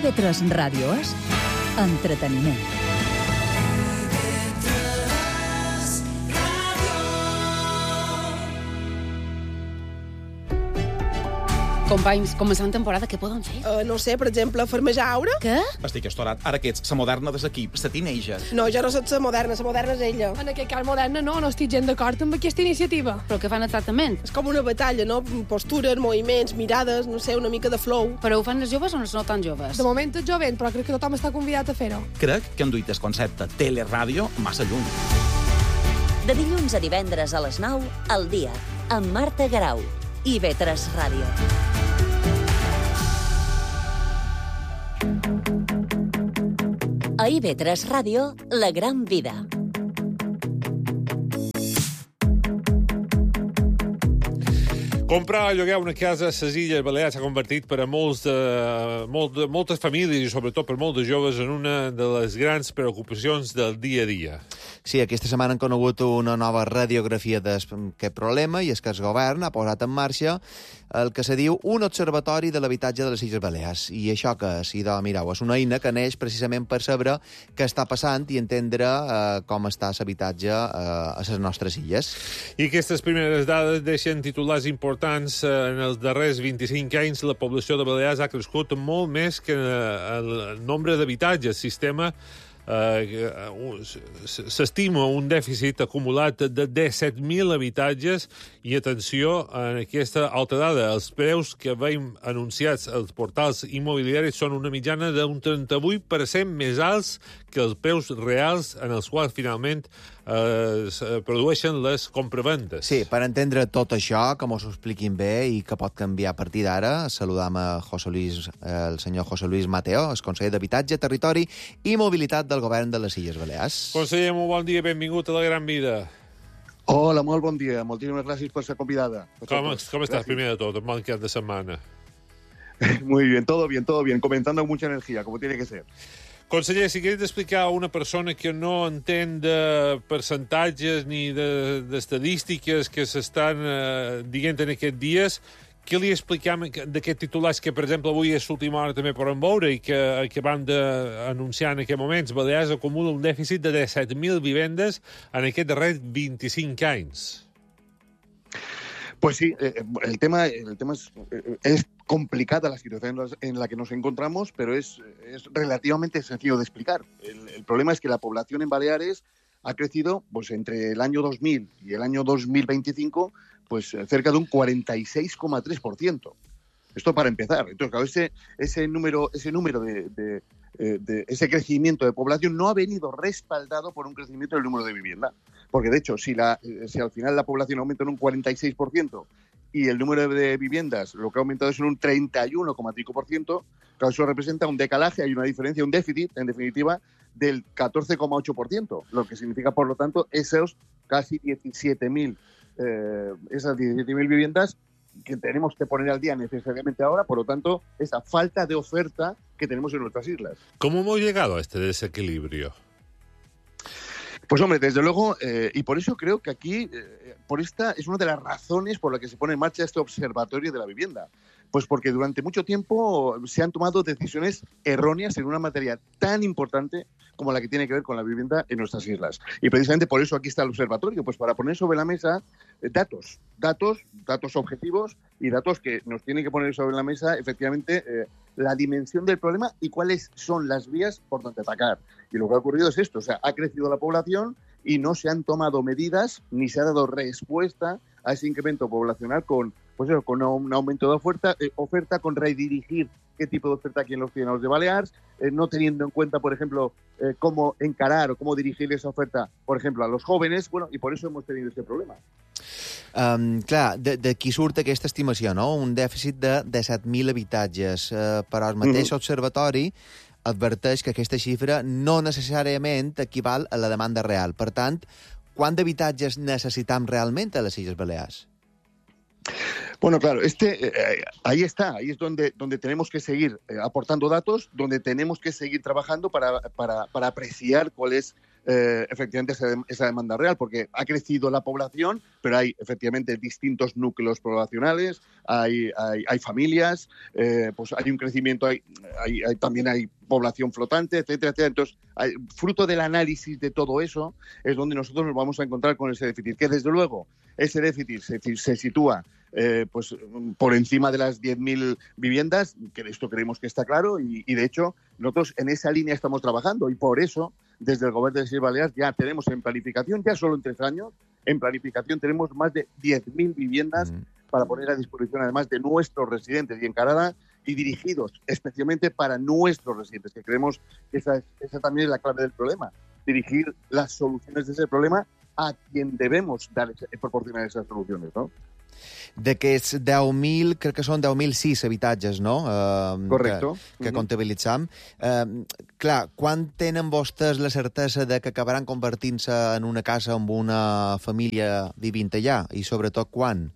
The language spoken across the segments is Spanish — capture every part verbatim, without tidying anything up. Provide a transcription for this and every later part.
I V tres Ràdio és entreteniment. Companys, començant temporada, què podem fer? Uh, no sé, per exemple, farmejar aura? Què? Estic estorat. Ara que ets la moderna de l'equip, la teenager. No, jo no soc la moderna, la moderna és ella. En aquest cas moderna no, no estic gens d'acord amb aquesta iniciativa. Però què fan exactament? És com una batalla, no? Postures, moviments, mirades, no sé, una mica de flow. Però ho fan les joves o no tan joves? De moment és jovent, però crec que tothom està convidat a fer-ho. Crec que han duit el concepte teleràdio massa lluny. De dilluns a divendres a les nou, al dia, amb Marta Garau. I V tres Ràdio. A I V tres Ràdio, La Gran Vida. Comprar o llogar una casa a les Illes Balears s'ha convertit per a molts de, molt de, moltes famílies i sobretot per molts de joves en una de les grans preocupacions del dia a dia. Sí, aquesta setmana han conegut una nova radiografia d'aquest problema i és que el govern ha posat en marxa el que se diu un observatori de l'habitatge de les Illes Balears. I això que és, idò, mireu, és una eina que neix precisament per saber què està passant i entendre eh, com està l'habitatge eh, a les nostres illes. I aquestes primeres dades deixen titulars importants. En els darrers vint-i-cinc anys la població de Balears ha crescut molt més que el nombre d'habitatges. El sistema Uh, s'estima un dèficit acumulat de disset mil habitatges i, atenció, en aquesta altra dada, els preus que veiem anunciats als portals immobiliaris són una mitjana d'un trenta-vuit per cent més alts que els preus reals en els quals finalment eh, es produeixen les compraventes. Sí, per entendre tot això, que mos ho expliquin bé i que pot canviar a partir d'ara, saludam a José Luis, el senyor José Luis Mateo, el conseller d'Habitatge, Territori i Mobilitat del Govern de les Illes Balears. Conseller, molt bon dia, benvingut a La Gran Vida. Hola, molt bon dia. Moltíssimes gràcies per ser convidada. Com, com estàs, primer de tot, en bon cap de setmana? Muy bien, todo bien, todo bien. Comenzando con mucha energía, como tiene que ser. Conseller, si queréis explicar a una persona que no entén de percentatges ni d'estadístiques de, que s'estan eh, dient en aquests dies, què li explicam d'aquests titulars que, per exemple, avui és l'última hora també podem veure i que, que van d'anunciar en aquests moments? Balears acumula un dèficit de disset mil vivendes en aquests darrers vint-i-cinc anys. Pues sí, eh, el tema, el tema es, eh, es complicada la situación en la que nos encontramos, pero es, es relativamente sencillo de explicar. El, el problema es que la población en Baleares ha crecido pues, entre el año dos mil y el año dos mil veinticinco pues, cerca de un cuarenta y seis coma tres por ciento. Esto para empezar. Entonces, claro, ese, ese número, ese número de, de, de ese crecimiento de población no ha venido respaldado por un crecimiento del número de vivienda. Porque, de hecho, si, la, si al final la población aumenta en un cuarenta y seis por ciento y el número de viviendas lo que ha aumentado es en un treinta y uno coma cinco por ciento, claro, eso representa un decalaje, hay una diferencia, un déficit, en definitiva, del catorce coma ocho por ciento, lo que significa, por lo tanto, esos casi diecisiete mil, eh, esas diecisiete mil viviendas que tenemos que poner al día necesariamente ahora, por lo tanto, esa falta de oferta que tenemos en nuestras islas. ¿Cómo hemos llegado a este desequilibrio? Pues hombre, desde luego, eh, y por eso creo que aquí, eh, por esta es una de las razones por las que se pone en marcha este observatorio de la vivienda. Pues porque durante mucho tiempo se han tomado decisiones erróneas en una materia tan importante como la que tiene que ver con la vivienda en nuestras islas. Y precisamente por eso aquí está el observatorio, pues para poner sobre la mesa eh, datos, datos, datos objetivos y datos que nos tienen que poner sobre la mesa efectivamente eh, la dimensión del problema y cuáles son las vías por donde atacar. Y lo que ha ocurrido es esto, o sea, ha crecido la población y no se han tomado medidas ni se ha dado respuesta a ese incremento poblacional con, pues eso, con un aumento de oferta, eh, oferta, con redirigir qué tipo de oferta aquí en los Pirineos de Baleares, eh, no teniendo en cuenta, por ejemplo, eh, cómo encarar o cómo dirigir esa oferta, por ejemplo, a los jóvenes, bueno, y por eso hemos tenido este problema. Um, clar, d'aquí surt aquesta estimació, no? Un dèficit de disset mil habitatges, uh, però el mateix mm-hmm. observatori adverteix que aquesta xifra no necessàriament equival a la demanda real. Per tant, quant d'habitatges necessitam realment a les Illes Balears? Bueno, claro, este, eh, ahí está, ahí es donde, donde tenemos que seguir eh, aportando datos, donde tenemos que seguir trabajando para, para, para apreciar cuál es eh, efectivamente esa, esa demanda real, porque ha crecido la población, pero hay efectivamente distintos núcleos poblacionales, hay, hay, hay familias, eh, pues hay un crecimiento, hay, hay, hay, también hay población flotante, etcétera, etcétera. Entonces, hay, fruto del análisis de todo eso es donde nosotros nos vamos a encontrar con ese déficit, que desde luego ese déficit se, se sitúa Eh, pues por encima de las diez mil viviendas, que esto creemos que está claro, y, y de hecho nosotros en esa línea estamos trabajando, y por eso desde el Gobierno de las Illes Balears ya tenemos en planificación, ya solo en tres años, en planificación tenemos más de diez mil viviendas mm. para poner a disposición además de nuestros residentes y encarada y dirigidos especialmente para nuestros residentes, que creemos que esa, esa también es la clave del problema, dirigir las soluciones de ese problema a quien debemos dar, proporcionar esas soluciones, ¿no? D'aquests deu mil, crec que són deu mil sis habitatges, no? Uh, Correcto. Que, que comptabilitzam. Uh, clar, quan tenen vostès la certesa de que acabaran convertint-se en una casa amb una família vivint allà? I sobretot quan?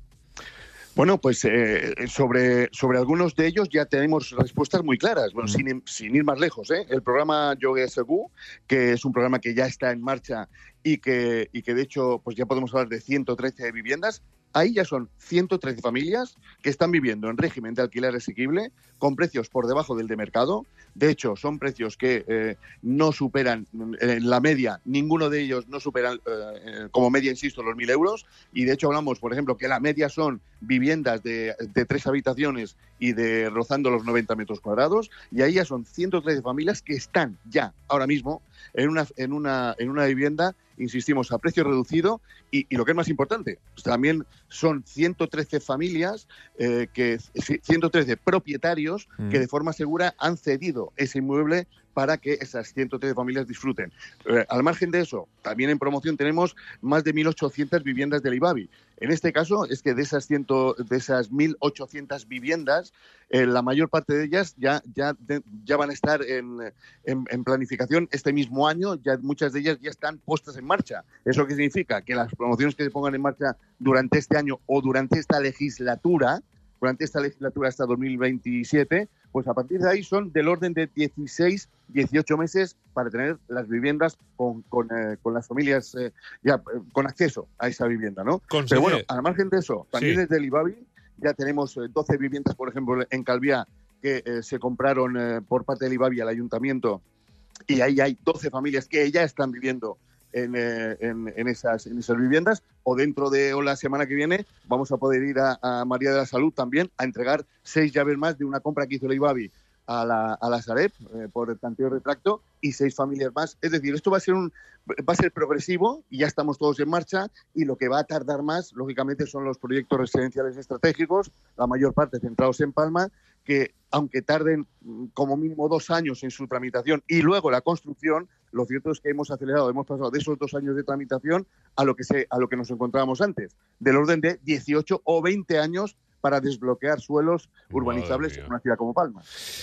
Bueno, pues eh, sobre, sobre algunos de ellos ya tenemos respuestas muy claras, bueno, mm. sin, sin ir más lejos, ¿eh? El programa Lloguer Segur, que es un programa que ya está en marcha y que, y que de hecho pues ya podemos hablar de ciento trece viviendas. Ahí ya son ciento trece familias que están viviendo en régimen de alquiler asequible con precios por debajo del de mercado. De hecho, son precios que eh, no superan eh, la media, ninguno de ellos no superan eh, como media, insisto, los mil euros. Y de hecho hablamos, por ejemplo, que la media son viviendas de, de tres habitaciones y de rozando los noventa metros cuadrados. Y ahí ya son ciento trece familias que están ya, ahora mismo, en una, en una, en una vivienda, insistimos, a precio reducido y, y lo que es más importante, pues también son ciento trece familias, eh, que ciento trece propietarios mm. que de forma segura han cedido ese inmueble para que esas ciento trece familias disfruten. Eh, al margen de eso, también en promoción tenemos más de mil ochocientas viviendas del IBABI. En este caso es que de esas, cien, de esas mil ochocientas viviendas, eh, la mayor parte de ellas ya, ya, de, ya van a estar en, en, en planificación este mismo año, ya muchas de ellas ya están puestas en marcha. ¿Eso qué significa? Que las promociones que se pongan en marcha durante este año o durante esta legislatura, durante esta legislatura hasta dos mil veintisiete, pues a partir de ahí son del orden de dieciséis, dieciocho meses para tener las viviendas con, con, eh, con las familias eh, ya eh, con acceso a esa vivienda, ¿no? Conseller. Pero bueno, al margen de eso, también Sí. desde el IBABI ya tenemos eh, doce viviendas, por ejemplo, en Calviá, que eh, se compraron eh, por parte del IBABI al ayuntamiento, y ahí hay doce familias que ya están viviendo En, eh, en, en, esas, en esas viviendas, o dentro de o la semana que viene vamos a poder ir a, a María de la Salud también a entregar seis llaves más de una compra que hizo el IBABI a la, a la Sareb eh, por el tanteo retracto, y seis familias más. Es decir, esto va a ser un va a ser progresivo y ya estamos todos en marcha, y lo que va a tardar más, lógicamente, son los proyectos residenciales estratégicos, la mayor parte centrados en Palma, que aunque tarden como mínimo dos años en su tramitación y luego la construcción, lo cierto es que hemos acelerado, hemos pasado de esos dos años de tramitación a lo que se, a lo que nos encontrábamos antes, del orden de dieciocho o veinte años para desbloquear suelos urbanizables en una ciudad como Palma.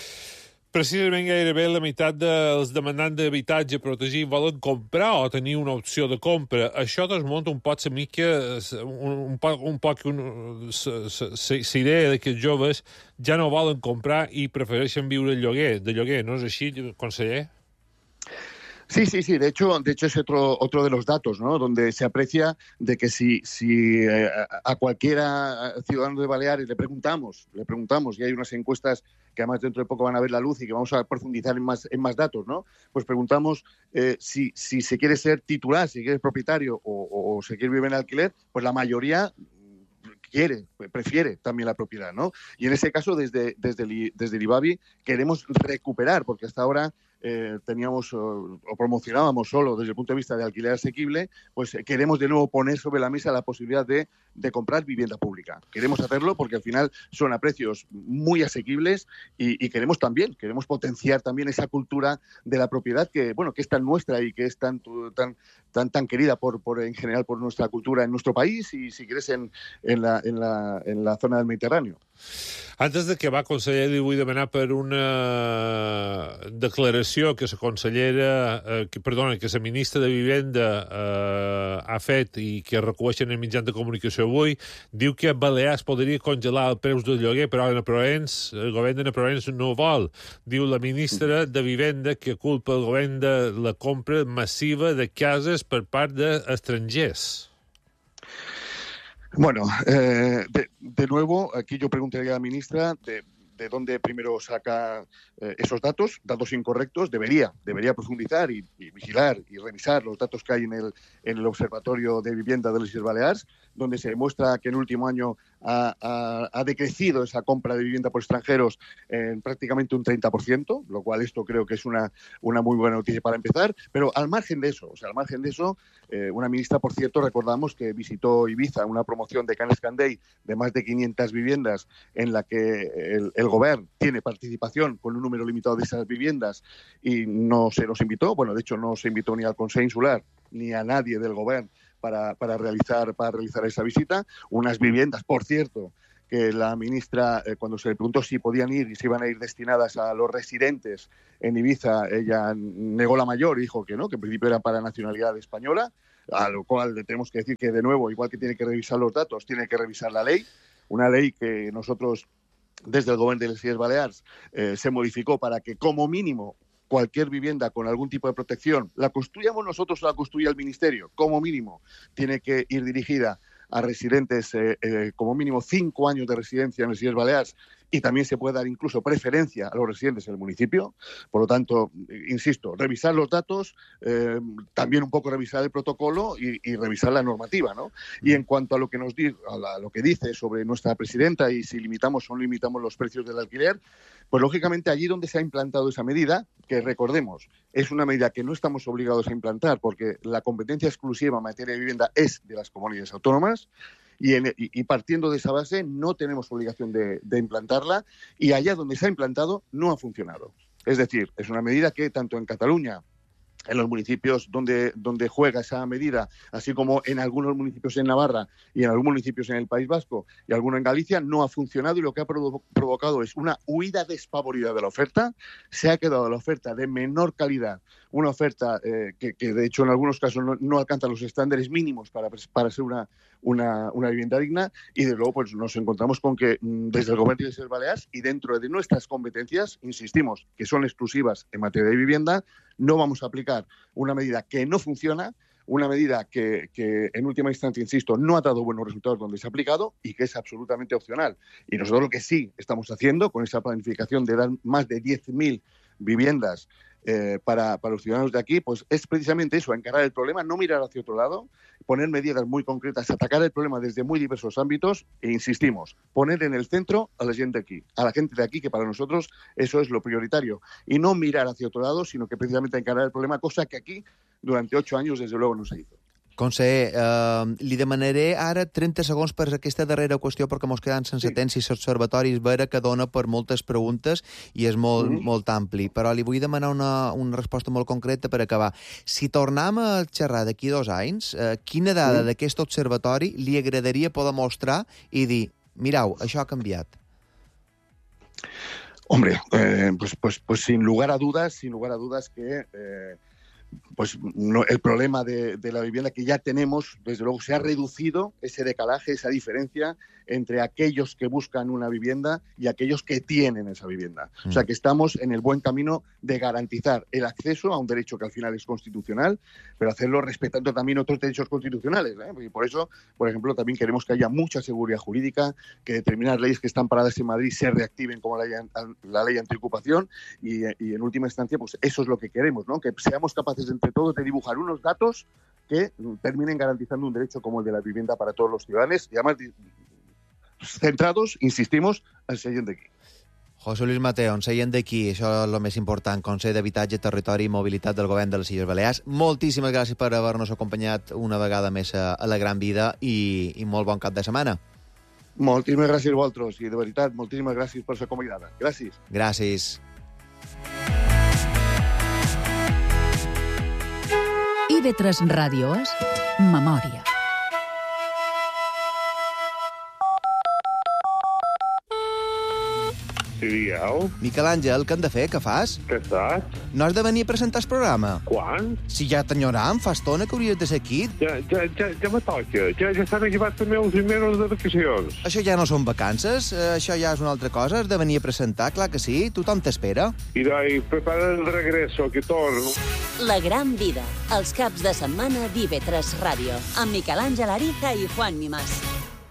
Precisament gairebé la meitat dels demandants d'habitatge protegit volen comprar o tenir una opció de compra. Això desmunta un poc la mica, un, un poc, un poc la idea de que els joves ja no volen comprar i prefereixen viure el lloguer, de lloguer. No és així, conseller? Sí, sí, sí. De hecho, de hecho es otro otro de los datos, ¿no? Donde se aprecia de que si si eh, a cualquiera ciudadano de Baleares le preguntamos, le preguntamos, y hay unas encuestas que además dentro de poco van a ver la luz y que vamos a profundizar en más en más datos, ¿no? Pues preguntamos eh, si si se quiere ser titular, si quiere ser propietario o, o se quiere vivir en alquiler, pues la mayoría quiere, prefiere también la propiedad, ¿no? Y en ese caso, desde desde el, desde el IBABI queremos recuperar, porque hasta ahora Eh, teníamos o, o promocionábamos solo desde el punto de vista de alquiler asequible, pues eh, queremos de nuevo poner sobre la mesa la posibilidad de, de comprar vivienda pública. Queremos hacerlo porque al final son a precios muy asequibles y, y queremos también, queremos potenciar también esa cultura de la propiedad que, bueno, que es tan nuestra y que es tan tan tan, tan querida por, por en general por nuestra cultura en nuestro país y si quieres en, en, la, en, la, en la zona del Mediterráneo. Antes de que va, conseller, li vull demanar per una declaració que la consellera, eh, que, perdona, que la ministra de Vivenda eh, ha fet i que recueixen en mitjans de comunicació avui. Diu que Balears podria congelar els preus del lloguer, però en Provenç, el govern de Provenç no vol. Diu la ministra de Vivenda que culpa el govern de la compra massiva de cases per part d'estrangers. Bueno, eh, de, de nuevo, aquí yo preguntaría a la ministra de, de dónde primero saca eh, esos datos, datos incorrectos. Debería, debería profundizar y, y vigilar y revisar los datos que hay en el, en el Observatorio de Vivienda de las Islas Baleares, donde se demuestra que en el último año ha, ha, ha decrecido esa compra de vivienda por extranjeros en prácticamente un treinta por ciento, lo cual esto creo que es una, una muy buena noticia para empezar. Pero al margen de eso, o sea, al margen de eso, eh, una ministra, por cierto, recordamos que visitó Ibiza, una promoción de Can Escandell de más de quinientas viviendas en la que el, el gobierno tiene participación con un número limitado de esas viviendas y no se nos invitó. Bueno, de hecho, no se invitó ni al Consejo Insular ni a nadie del gobierno para, para, realizar, para realizar esa visita. Unas viviendas, por cierto, que la ministra, eh, cuando se le preguntó si podían ir y si iban a ir destinadas a los residentes en Ibiza, ella negó la mayor y dijo que no, que en principio eran para nacionalidad española, a lo cual le tenemos que decir que, de nuevo, igual que tiene que revisar los datos, tiene que revisar la ley, una ley que nosotros, desde el Gobierno de las Islas Baleares, eh, se modificó para que, como mínimo, cualquier vivienda con algún tipo de protección, la construyamos nosotros o la construya el Ministerio, como mínimo, tiene que ir dirigida a residentes, eh, eh, como mínimo cinco años de residencia en las Islas Baleares, y también se puede dar incluso preferencia a los residentes en el municipio. Por lo tanto, insisto, revisar los datos, eh, también un poco revisar el protocolo y, y revisar la normativa, ¿no? Y en cuanto a lo que nos di, a, la, a lo que dice sobre nuestra presidenta y si limitamos o no limitamos los precios del alquiler, pues lógicamente allí donde se ha implantado esa medida, que recordemos, es una medida que no estamos obligados a implantar porque la competencia exclusiva en materia de vivienda es de las comunidades autónomas, y, en, y, y partiendo de esa base no tenemos obligación de, de implantarla, y allá donde se ha implantado no ha funcionado. Es decir, es una medida que tanto en Cataluña, en los municipios donde, donde juega esa medida, así como en algunos municipios en Navarra y en algunos municipios en el País Vasco y algunos en Galicia, no ha funcionado, y lo que ha provo- provocado es una huida despavorida de la oferta. Se ha quedado la oferta de menor calidad, una oferta eh, que, que de hecho en algunos casos no, no alcanza los estándares mínimos para, para ser una, una, una vivienda digna, y de luego pues nos encontramos con que desde el Gobierno de las Islas Baleares y dentro de nuestras competencias, insistimos, que son exclusivas en materia de vivienda, no vamos a aplicar una medida que no funciona, una medida que, que en última instancia, insisto, no ha dado buenos resultados donde se ha aplicado y que es absolutamente opcional. Y nosotros lo que sí estamos haciendo con esa planificación de dar más de diez mil viviendas eh, para, para los ciudadanos de aquí, pues es precisamente eso, encarar el problema, no mirar hacia otro lado, poner medidas muy concretas, atacar el problema desde muy diversos ámbitos e, insistimos, poner en el centro a la gente de aquí, a la gente de aquí, que para nosotros eso es lo prioritario, y no mirar hacia otro lado, sino que precisamente encarar el problema, cosa que aquí durante ocho años desde luego no se hizo. Conseller, eh, li demanaré ara trenta segons per aquesta darrera qüestió perquè mos quedem sense sí. temps i l'observatori és vera que dona per moltes preguntes i és molt, mm. molt ampli, però li vull demanar una, una resposta molt concreta per acabar. Si tornem a xerrar d'aquí dos anys, eh, quina dada mm. d'aquest observatori li agradaria poder mostrar i dir, mirau, això ha canviat? Hombre, eh, pues, pues, pues sin lugar a dudas, sin lugar a dudas que... Eh, pues no, el problema de, de la vivienda que ya tenemos, desde luego se ha reducido ese decalaje, esa diferencia entre aquellos que buscan una vivienda y aquellos que tienen esa vivienda. Mm. O sea que estamos en el buen camino de garantizar el acceso a un derecho que al final es constitucional, pero hacerlo respetando también otros derechos constitucionales, ¿eh? Y por eso, por ejemplo, también queremos que haya mucha seguridad jurídica, que determinadas leyes que están paradas en Madrid se reactiven como la ley, la ley antiocupación, y, y en última instancia, pues eso es lo que queremos, ¿no? Que seamos capaces entre todos de dibujar unos datos que terminen garantizando un derecho como el de la vivienda para todos los ciudadanos, y además centrados, insistimos, en seient d'aquí. José Luis Mateo, en seient d'aquí, això és el més important, Consell d'Habitatge, Territori i Mobilitat del Govern de les Illes Balears. Moltíssimes gràcies per haver-nos acompanyat una vegada més a, a la Gran Vida i, i molt bon cap de setmana. Moltíssimes gràcies a vosaltres i, de veritat, moltíssimes gràcies per la convidada. Gràcies. Gràcies. I V tres Ràdio és Memòria. Sí, digueu. Miquel Àngel, què hem de fer? Què fas? Què estàs? No has de venir a presentar el programa? Quan? Si ja t'enyoram, fa estona que hauries de ser aquí. Ja, ja, ja, ja me toca. Ja, ja estan acabats els meus mesos de vacacions. Això ja no són vacances, eh, això ja és una altra cosa. Has de venir a presentar, clar que sí. Tothom t'espera. I doi, prepara el regreso, que torno. La gran vida, els caps de setmana d'I V tres Ràdio, amb Miquel Àngel Ariza i Juan Mimás.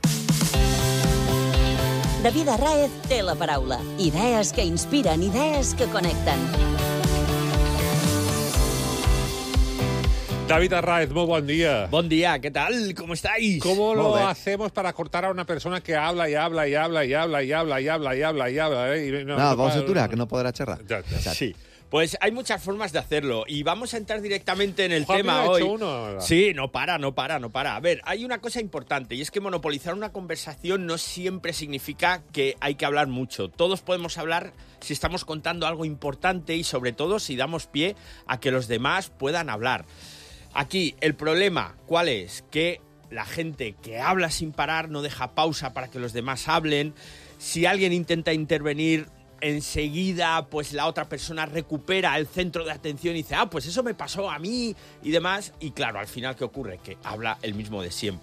David Arráez té la paraula. Idees que inspiren, idees que connecten. David Arráez, muy buen día. Buen día, ¿qué tal? ¿Cómo estáis? ¿Cómo lo hacemos para cortar a una persona que habla y habla y habla y habla y habla y habla y habla y habla? Eh? Y no, no vols aturar, que no podrà xerrar. Ya, ya. Sí. Pues hay muchas formas de hacerlo y vamos a entrar directamente en el Juan, tema ha hoy. hecho uno. Sí, no para, no para, no para. A ver, hay una cosa importante y es que monopolizar una conversación no siempre significa que hay que hablar mucho. Todos podemos hablar si estamos contando algo importante y sobre todo si damos pie a que los demás puedan hablar. Aquí el problema, ¿cuál es? Que la gente que habla sin parar no deja pausa para que los demás hablen. Si alguien intenta intervenir, enseguida pues la otra persona recupera el centro de atención y dice, ah, pues eso me pasó a mí y demás. Y claro, al final, ¿qué ocurre? Que habla el mismo de siempre.